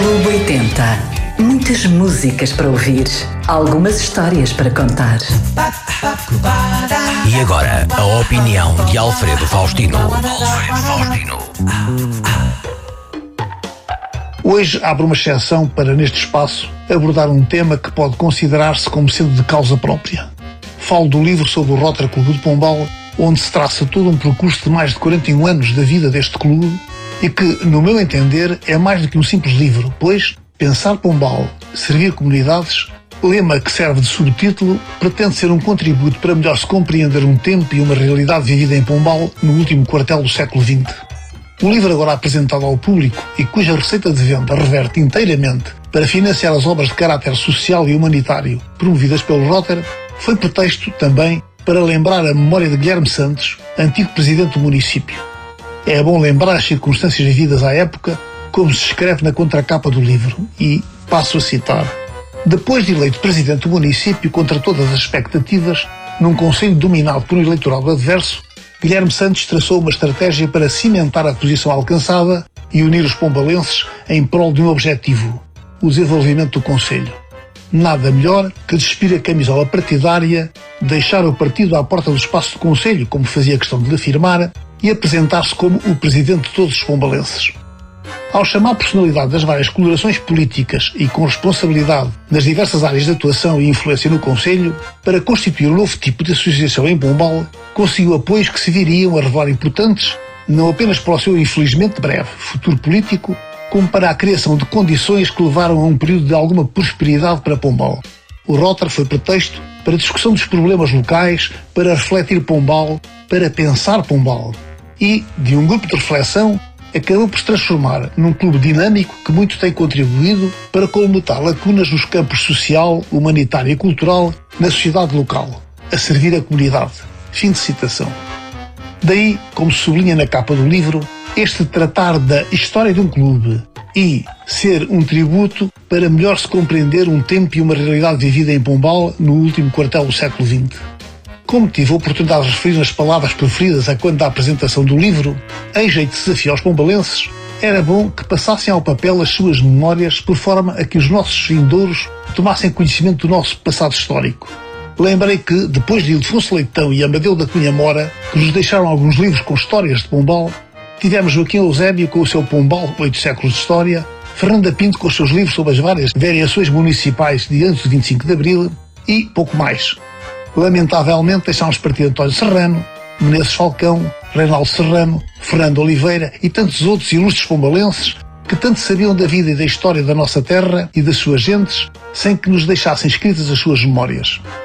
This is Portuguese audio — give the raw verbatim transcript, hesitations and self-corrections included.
Clube oitenta. Muitas músicas para ouvir, algumas histórias para contar. E agora, a opinião de Alfredo Faustino. Alfredo Faustino. Hoje abro uma exceção para, neste espaço, abordar um tema que pode considerar-se como sendo de causa própria. Falo do livro sobre o Rotary Clube de Pombal, onde se traça todo um percurso de mais de quarenta e um anos da vida deste clube e que, no meu entender, é mais do que um simples livro, pois Pensar Pombal, Servir Comunidades, lema que serve de subtítulo, pretende ser um contributo para melhor se compreender um tempo e uma realidade vivida em Pombal no último quartel do século vinte. O livro agora apresentado ao público e cuja receita de venda reverte inteiramente para financiar as obras de caráter social e humanitário promovidas pelo Rotary, foi pretexto também para lembrar a memória de Guilherme Santos, antigo presidente do município. É bom lembrar as circunstâncias vividas à época, como se escreve na contracapa do livro, e passo a citar. Depois de eleito presidente do município, contra todas as expectativas, num conselho dominado por um eleitorado adverso, Guilherme Santos traçou uma estratégia para cimentar a posição alcançada e unir os pombalenses em prol de um objetivo, o desenvolvimento do concelho. Nada melhor que despir a camisola partidária, deixar o partido à porta do espaço do concelho, como fazia questão de afirmar, e apresentar-se como o presidente de todos os pombalenses. Ao chamar a personalidade das várias colorações políticas e com responsabilidade nas diversas áreas de atuação e influência no concelho, para constituir um novo tipo de associação em Pombal, conseguiu apoios que se viriam a revelar importantes, não apenas para o seu infelizmente breve futuro político, como para a criação de condições que levaram a um período de alguma prosperidade para Pombal. O Rotary foi pretexto para a discussão dos problemas locais, para refletir Pombal, para pensar Pombal. E, de um grupo de reflexão, acabou por se transformar num clube dinâmico que muito tem contribuído para colmatar lacunas nos campos social, humanitário e cultural na sociedade local, a servir a comunidade. Fim de citação. Daí, como se sublinha na capa do livro, este tratar da história de um clube e ser um tributo para melhor se compreender um tempo e uma realidade vivida em Pombal no último quartel do século vinte. Como tive a oportunidade de referir nas palavras preferidas a quando da apresentação do livro, em jeito de desafio aos pombalenses, era bom que passassem ao papel as suas memórias por forma a que os nossos vindouros tomassem conhecimento do nosso passado histórico. Lembrei que, depois de Ildefonso Leitão e Amadeu da Cunha Mora, que nos deixaram alguns livros com histórias de Pombal, tivemos Joaquim Eusébio com o seu Pombal, oito séculos de história, Fernanda Pinto com os seus livros sobre as várias variações municipais de antes de vinte e cinco de Abril e pouco mais. Lamentavelmente deixámos partir António Serrano, Menezes Falcão, Reinaldo Serrano, Fernando Oliveira e tantos outros ilustres pombalenses que tanto sabiam da vida e da história da nossa terra e das suas gentes, sem que nos deixassem escritas as suas memórias.